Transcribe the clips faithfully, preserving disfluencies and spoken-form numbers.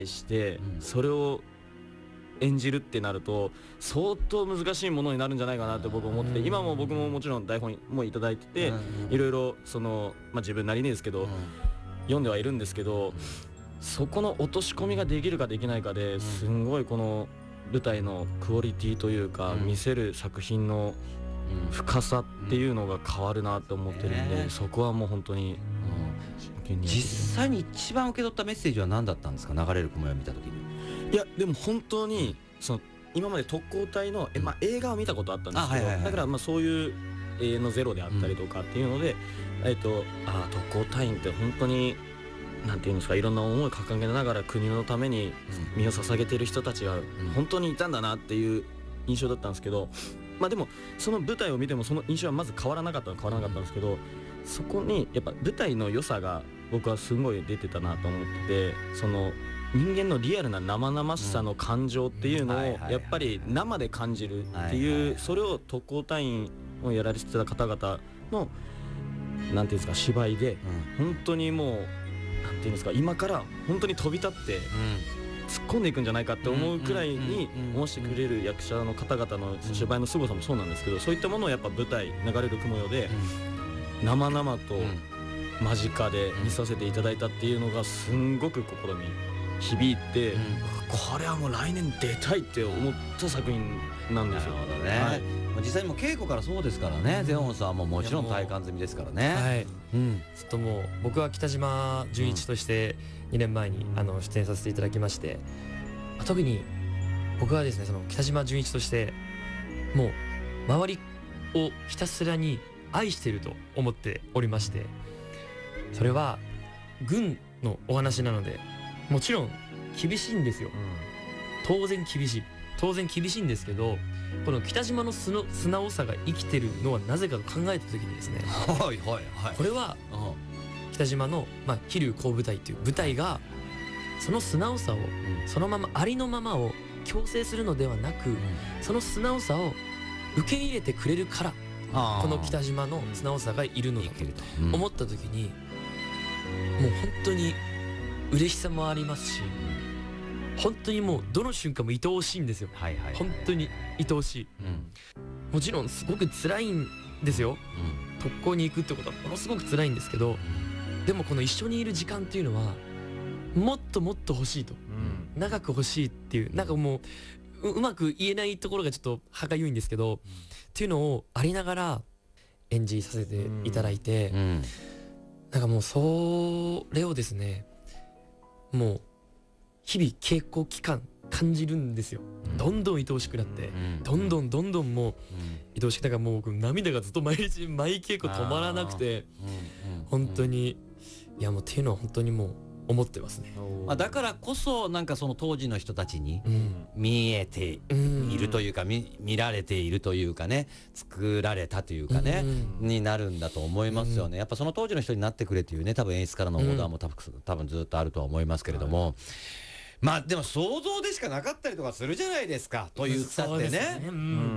してうんそれを演じるってなると相当難しいものになるんじゃないかなって僕思ってて、 うん今も僕ももちろん台本もいただいてて、 うんいろいろその、まあ、自分なりにですけど、 うん読んではいるんですけど、そこの落とし込みができるかできないかですんごいこの舞台のクオリティというか、 うん見せる作品のうん深さっていうのが変わるなって思ってるんで、 ねそこはもう本当に真剣にやって実際に一番受け取ったメッセージは何だったんですか？流れる雲を見た時に。 いやでも本当にその今まで特攻隊の、えまあ、映画を見たことあったんですけど、 あはいはいはいだからまあそういう永遠のゼロであったりとかっていうので、えっとああ特攻隊員って本当になんていうんですか、いろんな思いを掲げながら国のために身を捧げている人たちが本当にいたんだなっていう印象だったんですけど、まあでもその舞台を見てもその印象はまず変わらなかったのは変わらなかったんですけど、そこにやっぱ舞台の良さが僕はすごい出てたなと思ってて、その人間のリアルな生々しさの感情っていうのをやっぱり生で感じるっていう、それを特攻隊員をやられてた方々のなんていうんですか芝居で本当にもうなんていうんですか、今から本当に飛び立って突っ込んでいくんじゃないかって思うくらいに思わせてくれる役者の方々の芝居の凄さもそうなんですけど、そういったものをやっぱ舞台流れる雲よで生々と間近で見させていただいたっていうのがすんごく心に響いて、これはもう来年出たいって思った作品なんですよ。 なるほどね、 はい、 実際にもう稽古からそうですからね、ゼオンさんはもうもちろん体感済みですからね。 はい、 うん、 ずっともう僕は北島純一としてにねんまえにあの出演させていただきまして、特に僕はですねその北島純一としてもう周りをひたすらに愛していると思っておりまして、それは軍のお話なのでもちろん厳しいんですよ。当然厳しい当然厳しいんですけど、この北島の素の素直さが生きてるのはなぜかと考えた時にですね、 はいはいはい、 これは北島の、まあ、飛龍工部隊という部隊がその素直さを、そのままありのままを強制するのではなく、その素直さを受け入れてくれるからこの北島の素直さがいるのだと思った時に、もう本当に嬉しさもありますし、本当にもうどの瞬間も愛おしいんですよ。 はいはいはい、 本当に愛おしい、うん、もちろんすごく辛いんですよ、うん、特攻に行くってことはものすごく辛いんですけど、うん、でもこの一緒にいる時間っていうのはもっともっと欲しいと、うん、長く欲しいっていう、なんかもう う, うまく言えないところがちょっと歯がゆいんですけど、うん、っていうのをありながら演じさせていただいて、うん、なんかもうそれをですね、もう日々稽古期間感じるんですよ、うん、どんどん愛おしくなって、うん、どんどんどんどんもう、うん、愛おしく、だからもう僕涙がずっと毎日毎稽古止まらなくて、うん、本当に、いやもうっていうのは本当にもう思ってますね。 まあ、だからこそなんかその当時の人たちに見えているというか、うん、見, 見られているというかね、作られたというかね、うん、になるんだと思いますよね。やっぱその当時の人になってくれというね、多分演出からのオーダーも多分、うん、多分ずっとあるとは思いますけれども、はい、まあでも想像でしかなかったりとかするじゃないですか、と言ったってね、うん、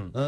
うん、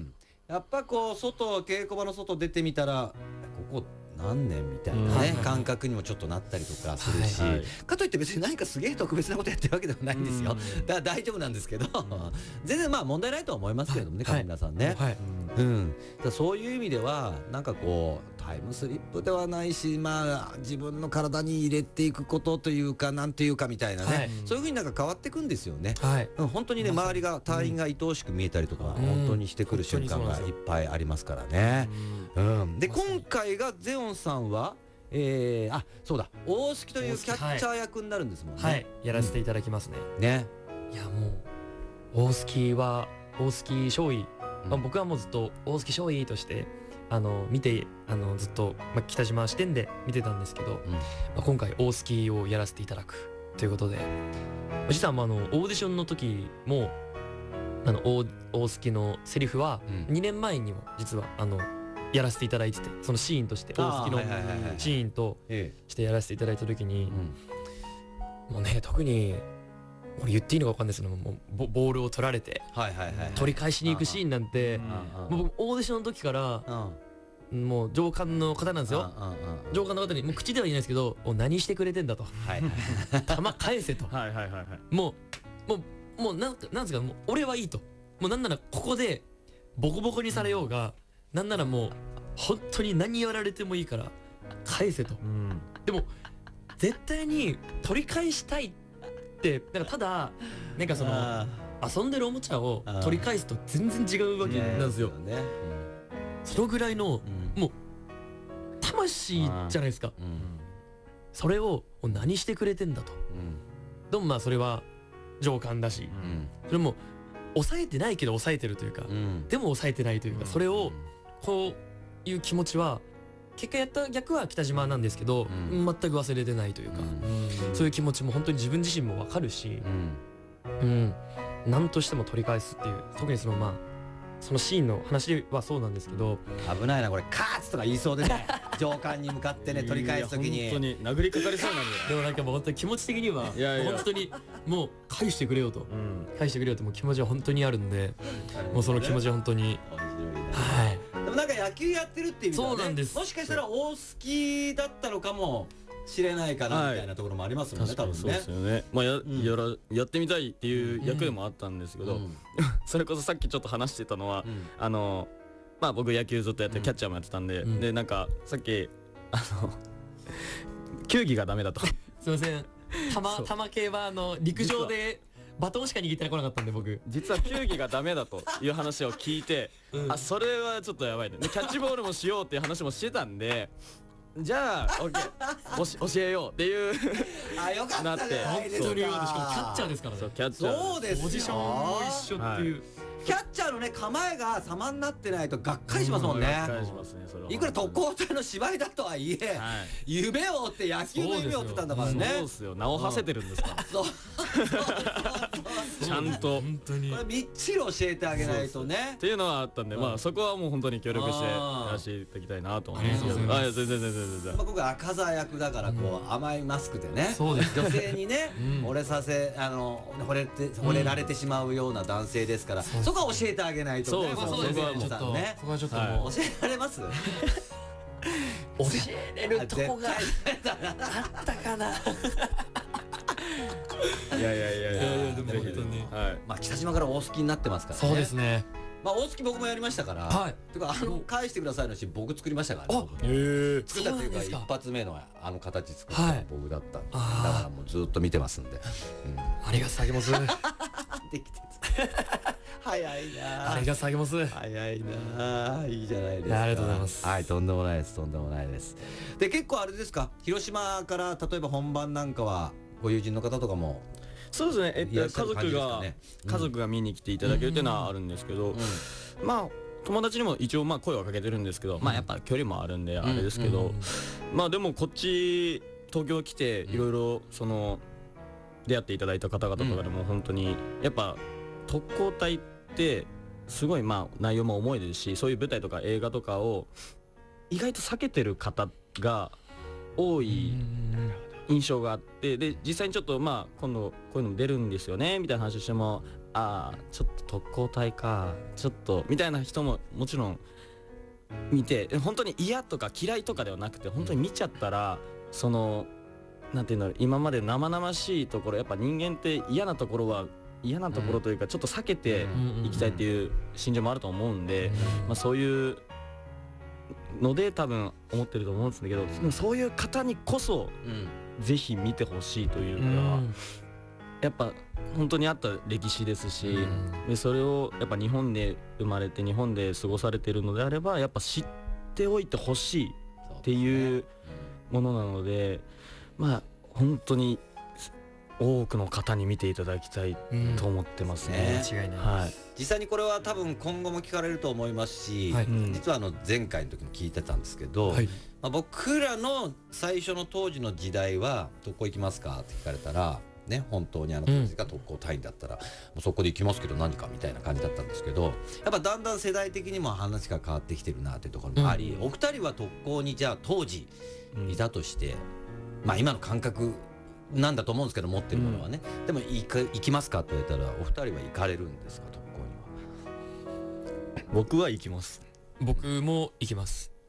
やっぱこう外稽古場の外出てみたらここ何年みたいなね、うん、感覚にもちょっとなったりとかするし、はいはい、かといって別に何かすげえ特別なことやってるわけではないんですよ、うん、だから大丈夫なんですけど、うん、全然まあ問題ないとは思いますけれどもね、はい、皆さんね、はい、うん、だそういう意味ではなんかこうタイムスリップではないし、まあ自分の体に入れていくことというかなんていうかみたいなね、はい、そういう風になんか変わっていくんですよね、はい、本当にね、周りが隊員が愛おしく見えたりとか、うん、本当にしてくる瞬間がいっぱいありますからね、うんうん、で今回がゼオンさんはえー、あそうだ大月というキャッチャー役になるんですもんね、 はい、はい、やらせていただきますね、 うん、ね、 いやもう大月は大月少尉、うん、まあ、僕はもうずっと大月少尉としてあの見てあのずっと、まあ、北島視点で見てたんですけど、うん、まあ、今回大月をやらせていただくということで、実はまああのオーディションの時もあの 大, 大月のセリフはにねんまえにも実はあのやらせていただいてて、そのシーンとして大月のシーンとしてやらせていただいた時に、うん、もうね特に俺言っていいのか分かんないですけどもう ボ, ボールを取られて取り返しに行くシーンなんて、もう僕オーディションの時からもう上官の方なんですよ。 あああ上官の方にもう口では言えないですけど、お何してくれてんだと、 はい弾返せと、 はいはいはいはい。 もうもうもうなんかなんですか、もう俺はいいと、もうなんならここでボコボコにされようが、なんならもう本当に何やられてもいいから返せと。 うんでも絶対に取り返したいって、なんかただなんかそのあ遊んでるおもちゃを取り返すと全然違うわけなんですよ。 ねねそのぐらいのうんもう魂じゃないですか。 うんそれを何してくれてんだと。 うんでもまあそれは上官だし、 うんそれも抑えてないけど抑えてるというか、 うんでも抑えてないというか、それをこういう気持ちは結果やった逆は北島なんですけど、 うん全く忘れてないというか、 うんそういう気持ちも本当に自分自身もわかるし、 うんうん、何としても取り返すっていう、特にそのまあそのシーンの話はそうなんですけど、 危ないなこれ、カーツとか言いそうでね上官に向かってね取り返すときにいや本当に殴りかかりそうなんだよ。 でもなんかもう本当に気持ち的にはいやいや本当にもう返してくれよと、 うん返してくれよってもう気持ちは本当にあるんで、もうその気持ちは本当に、 面白いねはい、 でもなんか野球やってるっていう意味ではね、 そうなんですもしかしたら大好きだったのかもしれないかなみたいなところもありますもんね、 確か多分ねにそうですよね。まあやんやらやってみたいっていう役でもあったんですけど、 うんそれこそさっきちょっと話してたのは、 うんあのまあ僕野球ずっとやってうんキャッチャーもやってたんで、 うんでなんかさっきあの球技がダメだと。 すいません、玉そう玉系はあの陸上でバトンしか握ってこなかったんで僕、 実は球技がダメだという話を聞いて、 うんあそれはちょっとやばいね。でキャッチボールもしようっていう話もしてたんで、じゃあオッケーおし教えようっていうあよかったじゃないですか。 本当によかった。しかもキャッチャーですからねそう。キャッチャーそうですよポジションも一緒っていう、 キャッチャーのね構えが様になってないとがっかりしますもんね、 がっかりしますねそれは。 いくら特攻隊の芝居だとはいえ、 はい夢を追って野球の夢を追ってたんだからね。 そうですよ。名を馳せてるんですから。 そうちゃんと。っ本当にこれみっちり教えてあげないとね。 ていうのはあったんで、 うんまあそこはもう本当に協力してあーやらせていただきたいなと思いますけど。 ありがとうございますあいや全然全然全然まあ、僕は赤座役だからこう、甘いマスクでね、 そうです女性にね、 うん惚れさせあの惚れて惚れられてしまうような男性ですから、 そうそこは教えてあげないとね。 そうまあそうですね、 先生ちょっとさんねそこはちょっとはいもう教えられます？ 教えれるとこがあったかな。 いやいやいやいいやいやでもぜひ本当にはい。 まあ北島から大好きになってますからね。 そうですね。 まあ大好き僕もやりましたから。 はい。 てかあの返してくださいのシーン僕作りましたからね。 あ僕ええ。 作ったっていうか一そうなんですか発目のあの形作ったのはい僕だったんで、だあーからもうずっと見てますんで。うんありがとうございます。 できてる。早いな。 ありがとうございます。 早いなあ、いいじゃないですか。 いやありがとうございますはい、とんでもないです、とんでもないです。で、結構あれですか、広島から例えば本番なんかはご友人の方とかも。 そうですね。えっいらっと家しゃる感じ族がですかね家族が見に来ていただけるっていうのはあるんですけど、まあ友達にも一応まあ声はかけてるんですけど、まあやっぱ距離もあるんであれですけど、まあでもこっち東京来ていろいろその出会っていただいた方々とかでも本当にやっぱ特攻隊ってすごいまあ内容も重いですし、そういう舞台とか映画とかを意外と避けてる方が多い印象があって、で実際にちょっとまあ今度こういうのも出るんですよねみたいな話をしても、ああちょっと特攻隊かちょっとみたいな人ももちろん見て、本当に嫌とか嫌いとかではなくて、本当に見ちゃったらそのなんていうんだろう、今まで生々しいところ、やっぱ人間って嫌なところは嫌なところというかちょっと避けていきたいっていう心情もあると思うんで、まあそういうので多分思ってると思うんですけど、でもそういう方にこそうん。 ぜひ見てほしいというか、やっぱ本当にあった歴史ですし、でそれをやっぱ日本で生まれて日本で過ごされているのであればやっぱ知っておいてほしいっていうものなので、まあ本当に多くの方に見ていただきたいと思ってますね。 間違いない。 はい。 実際にこれは多分今後も聞かれると思いますし、 はいうん実はあの前回の時も聞いてたんですけど、 はい。 まあ、僕らの最初の当時の時代は「どこ行きますか?」って聞かれたら、ね、本当にあの当時が特攻隊員だったら、もうそこで行きますけど何かみたいな感じだったんですけど、やっぱだんだん世代的にも話が変わってきてるなっていうところもあり、 うんお二人は特攻にじゃあ当時うんいたとして、まあ今の感覚なんだと思うんですけど持ってるものはね、でも行か行きますかって言われたらお二人は行かれるんですか、特攻には。 僕は行きます。 僕も行きます。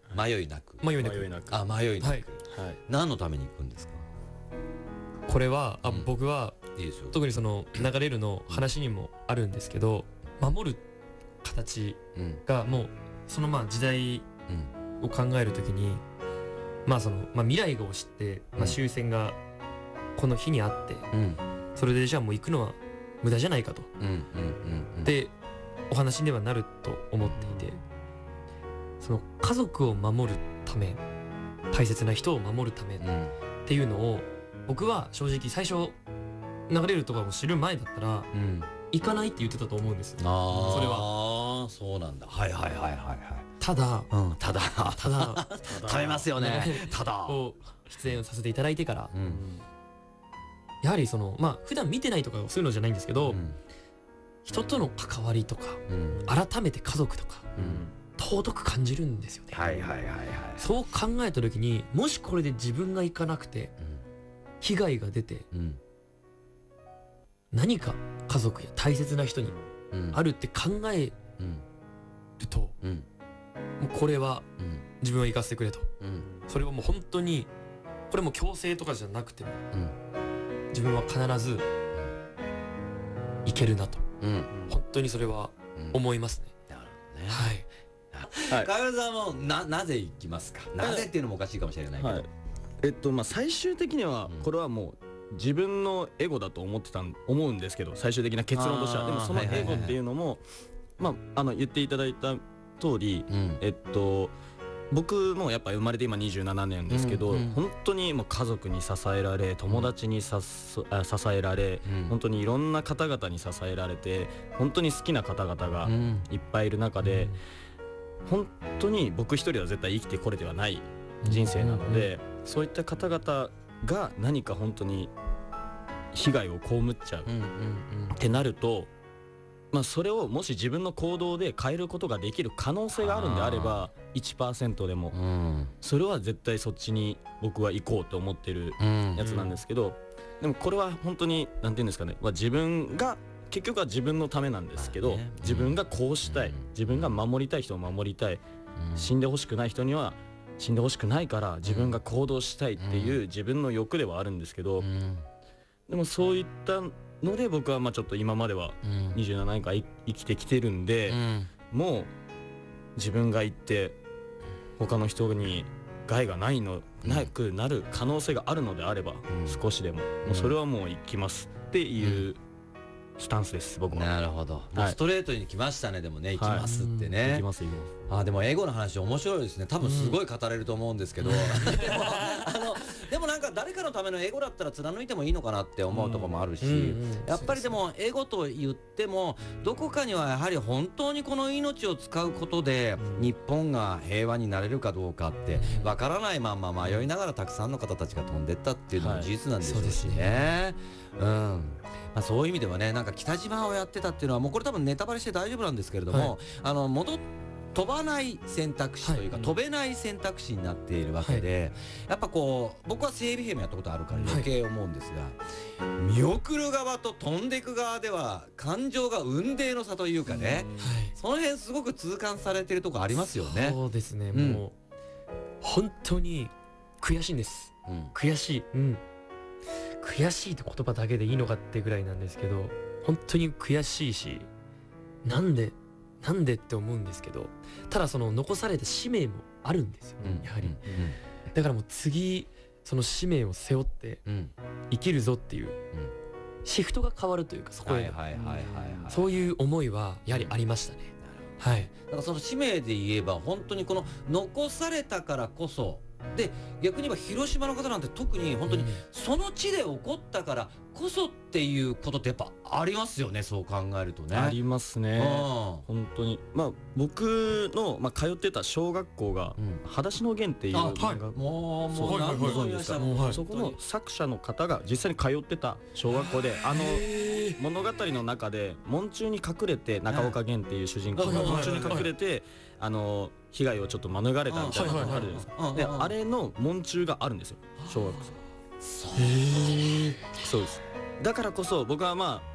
迷いなく。 迷いなく。 迷いなく。 あ、迷いなく、 はいはい。 何のために行くんですか？ これはあ、 うん僕はいいですよ。 特にその流れるの話にもあるんですけど、守る形うんがもうそのまあ時代うんを考えるときに、まあその、まあ、未来を知って、まあ、 うん終戦がこの日にあって、 うんそれでじゃあもう行くのは無駄じゃないかと、 うんうんうんうん。 でお話にはなると思っていて、その家族を守るため、大切な人を守るためっうんていうのを僕は正直最初流れるとかを知る前だったらうん。 行かないって言ってたと思うんですよ。 ああ、 それは。そうなんだ。はいはいはいはいはい。 ただうん。ただただ食べますよね。ただ。 こう出演をさせていただいてからうんやはりそのまあ普段見てないとかそういうのじゃないんですけど、 うん人との関わりとかうん改めて家族とかうん。 尊く感じるんですよね。 はいはいはいはい。 そう考えた時にもしこれで自分が行かなくて被害が出てうんうん何か家族や大切な人にうん。 あるって考えうんると、 うんもうこれはうん自分は行かせてくれと、 うんそれはもう本当にこれも強制とかじゃなくてもうん自分は必ず行けるなとうん。 本当にそれは思いますね。 なるほどね。 はい。 はい。 川村さんもななぜ行きますか？なぜっていうのもおかしいかもしれないけど。 はい。えっとまあ最終的にはうんこれはもう自分のエゴだと思ってたん思うんですけど、最終的な結論としては。 あーでもそのはいはいはいはいエゴっていうのもまああの言っていただいた通り、 うんえっと僕もやっぱ生まれて今にじゅうななねんですけど、 うんうん本当にもう家族に支えられ、友達にさすあ支えられ、 うん本当にいろんな方々に支えられて、本当に好きな方々がうんいっぱいいる中で、本当に僕一人は絶対生きてこれてはない人生なので、そういった方々が何か本当に被害を被っちゃううんうんってなると、まあそれをもし自分の行動で変えることができる可能性があるんであれば いちパーセント でもうんうんそれは絶対そっちに僕は行こうと思ってるうんやつなんですけど、でもこれは本当に何て言うんですかね、まあ、自分が結局は自分のためなんですけど、 まあね自分がこうしたい、 うん自分が守りたい人を守りたい、死んでほしくない人には死んでほしくないから自分が行動したいっていう自分の欲ではあるんですけど、 うんでもそういったので僕はまあちょっと今まではうんにじゅうななねんかんい生きてきてるんで、 うんもう自分が行って他の人に害がないのなくなる可能性があるのであれば、 うん少しでももうそれはもう行きますっていうスタンスです僕は。 なるほど。もうストレートに来ましたね。でもね、行きますって行ねき。ます行きます。 あ、でも英語の話面白いですね。多分すごい語れると思うんですけど、でもあのでもなんか誰かのための英語だったら貫いてもいいのかなって思うところもあるし、 うんうんやっぱりでも英語と言ってもどこかにはやはり本当にこの命を使うことで日本が平和になれるかどうかってわからないまんま迷いながらたくさんの方たちが飛んでったっていうのも事実なんでしょうしね。うん、まあ、そういう意味ではね、なんか北島をやってたっていうのはもうこれ多分ネタバレして大丈夫なんですけれども、 はい、 あの戻っ飛ばない選択肢というか、 はい、 飛べない選択肢になっているわけで、はい、やっぱこう僕は整備兵もやったことあるから余計思うんですが、はい、見送る側と飛んでいく側では感情が雲泥の差というかね、はい、その辺すごく痛感されてるとこありますよね。 そうですね、 うん、 もう本当に悔しいんです、うん、悔しい、うん、悔しいって言葉だけでいいのかってぐらいなんですけど、本当に悔しいし、なんでなんでって思うんですけど、ただその残された使命もあるんですよ、ね、うん、やはり、うん、だからもう次その使命を背負って生きるぞっていう、うん、シフトが変わるというか、そこでそういう思いはやはりありましたね。 はい、だからその使命で言えば本当にこの残されたからこそで、逆に言えば広島の方なんて特に本当にその地で起こったからこそっていうことってやっぱありますよね、そう考えるとね。 ありますね、本当に。まあ僕の、まあ、通ってた小学校が「はだしのゲン」っていう、 はい、もうもう何度も言いました。もうそこの作者の方が実際に通ってた小学校で、あの物語の中で門中に隠れて、中岡源っていう主人公が門中に隠れてあの被害をちょっと免れたみたいなのがあるじゃないですか。であれの門中があるんですよ、小学校。 へえ。 そうです。だからこそ僕はまあ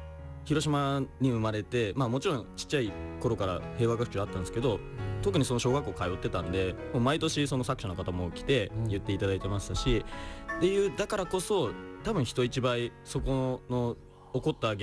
広島に生まれて、まあもちろんちっちゃい頃から平和学習あったんですけど、特にその小学校通ってたんで、もう毎年その作者の方も来て言っていただいてましたし、っていうだからこそ多分人一倍そこの起こった